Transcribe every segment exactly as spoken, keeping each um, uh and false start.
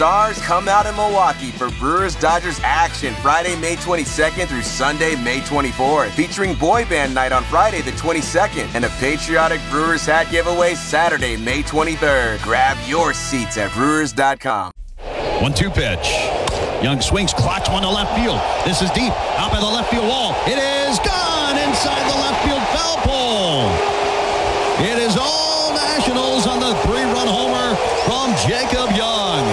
Stars come out in Milwaukee for Brewers-Dodgers action Friday, May twenty-second through Sunday, May twenty-fourth, featuring Boy Band Night on Friday the twenty-second and a patriotic Brewers hat giveaway Saturday, May twenty-third. Grab your seats at brewers dot com. one two pitch. Young swings, clocks one to left field. This is deep, out by the left field wall. It is gone inside the left field foul pole. It is all Nationals on the three-run homer from Jacob Young.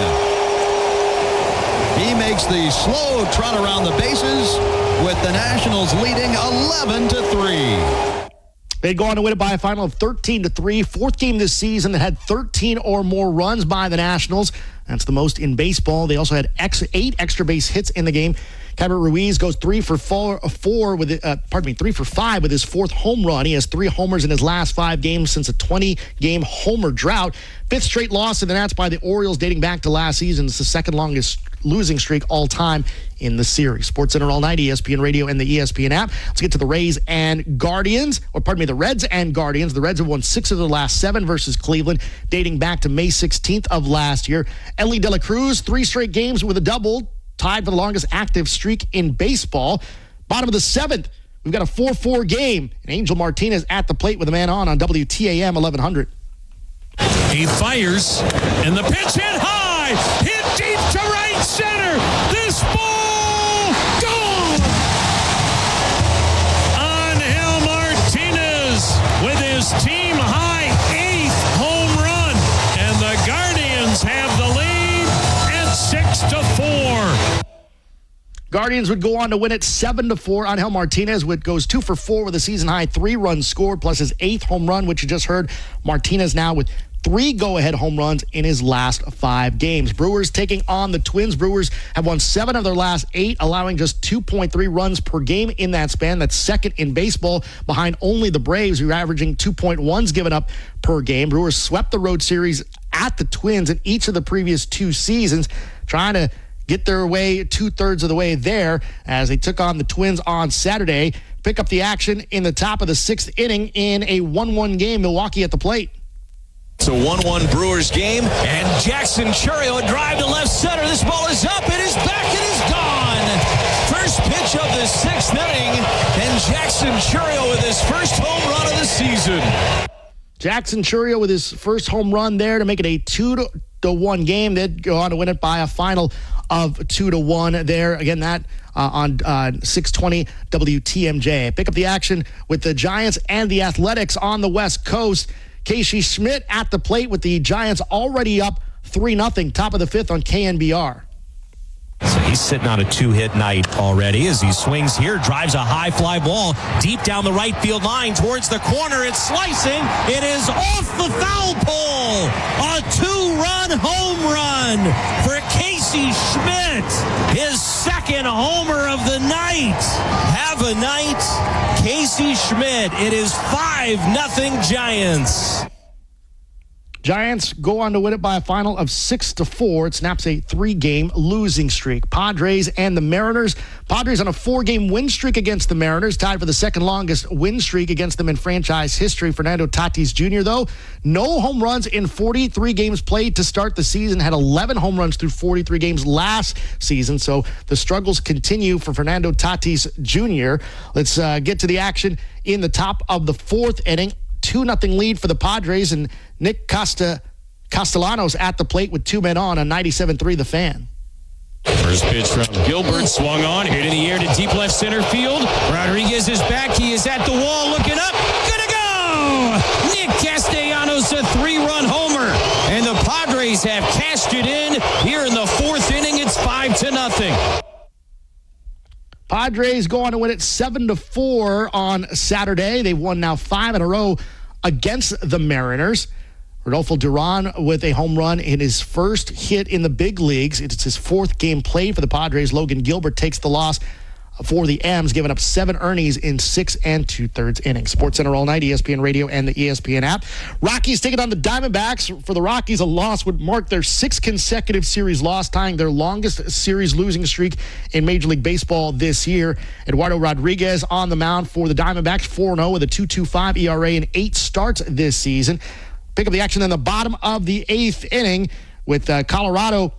He makes the slow trot around the bases with the Nationals leading eleven to three. They'd go on to win it by a final of thirteen to three. Fourth game this season that had thirteen or more runs by the Nationals. That's the most in baseball. They also had ex- eight extra base hits in the game. Keibert Ruiz goes three for four, four with uh, pardon me, three for five with his fourth home run. He has three homers in his last five games since a twenty-game homer drought. Fifth straight loss to the Nats by the Orioles dating back to last season. It's the second longest losing streak all time in the series. SportsCenter all night, E S P N Radio and the E S P N app. Let's get to the Rays and Guardians, or pardon me, the Reds and Guardians. The Reds have won six of their last seven versus Cleveland, dating back to May sixteenth of last year. Elly De La Cruz, three straight games with a double, tied for the longest active streak in baseball. Bottom of the seventh, we've got a four four game. And Angel Martinez at the plate with a man on on W T A M eleven hundred. He fires, and the pitch hit high, hit deep to right center. This ball gone. Angel Martinez with his team high eighth home run, and the Guardians have the lead at six to four. Guardians would go on to win it seven to four. Angel Martinez would goes two for four with a season-high three runs scored, plus his eighth home run, which you just heard. Martinez now with three go-ahead home runs in his last five games. Brewers taking on the Twins. Brewers have won seven of their last eight, allowing just two point three runs per game in that span. That's second in baseball, behind only the Braves, who are averaging two point ones given up per game. Brewers swept the road series at the Twins in each of the previous two seasons, trying to get their way two-thirds of the way there as they took on the Twins on Saturday. Pick up the action in the top of the sixth inning in a one one game. Milwaukee at the plate. It's a one one Brewers game, and Jackson Chourio a drive to left center. This ball is up, it is back, it is gone. First pitch of the sixth inning, and Jackson Chourio with his first home run of the season. Jackson Chourio with his first home run there to make it a two to one game. They'd go on to win it by a final of two to one there. Again, that uh, on uh, six twenty W T M J. Pick up the action with the Giants and the Athletics on the West Coast. Casey Schmidt at the plate with the Giants already up three nothing. Top of the fifth on K N B R. So he's sitting on a two-hit night already as he swings here, drives a high fly ball deep down the right field line towards the corner. It's slicing. It is off the foul pole. A two-run home run for Casey Schmidt. His second homer of the night. Have a night, Casey Schmidt. It is five nothing Giants. Giants go on to win it by a final of six to four. It snaps a three-game losing streak. Padres and the Mariners. Padres on a four-game win streak against the Mariners, tied for the second longest win streak against them in franchise history. Fernando Tatis Junior, though, no home runs in forty-three games played to start the season. Had eleven home runs through forty-three games last season, so the struggles continue for Fernando Tatis Junior Let's uh, get to the action in the top of the fourth inning. two nothing lead for the Padres, and Nick Costa Castellanos at the plate with two men on on ninety-seven three The Fan. First pitch from Gilbert, swung on, hit in the air to deep left center field. Rodriguez is back. He is at the wall, looking up. Gonna go! Nick Castellanos, a three-run homer. And the Padres have cashed it in. Here in the fourth inning, it's five to nothing. Padres go on to win it seven to four on Saturday. They've won now five in a row against the Mariners. Rodolfo Duran with a home run in his first hit in the big leagues. It's his fourth game played for the Padres. Logan Gilbert takes the loss for the M's, giving up seven earnings in six and two-thirds innings. SportsCenter all night, E S P N Radio and the E S P N app. Rockies taking on the Diamondbacks. For the Rockies, a loss would mark their sixth consecutive series loss, tying their longest series losing streak in Major League Baseball this year. Eduardo Rodriguez on the mound for the Diamondbacks, four and oh with a two point two five E R A in eight starts this season. Pick up the action in the bottom of the eighth inning with uh, Colorado